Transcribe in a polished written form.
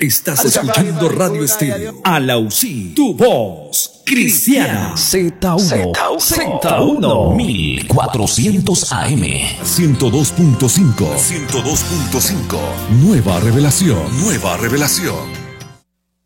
Estás escuchando Radio Estéreo. Alausí, tu voz cristiana. Z1, Z1, 1400 AM. 102.5. Nueva revelación.